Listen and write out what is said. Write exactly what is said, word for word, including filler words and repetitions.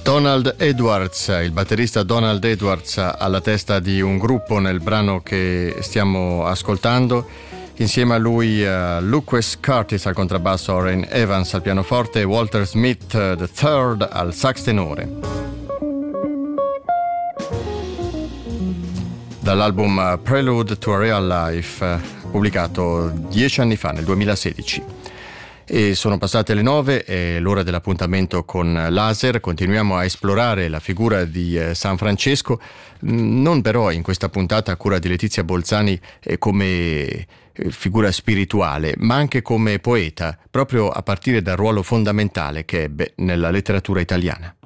Donald Edwards, il batterista Donald Edwards alla testa di un gruppo nel brano che stiamo ascoltando. Insieme a lui uh, Lucas Curtis al contrabbasso, Orrin Evans al pianoforte e Walter Smith uh, the third al sax tenore. Dall'album uh, Prelude to a Real Life, uh, pubblicato dieci anni fa, nel duemilasedici. E sono passate le nove, è l'ora dell'appuntamento con Laser. Continuiamo a esplorare la figura di eh, San Francesco, non però in questa puntata a cura di Letizia Bolzani eh, come eh, figura spirituale, ma anche come poeta, proprio a partire dal ruolo fondamentale che ebbe nella letteratura italiana.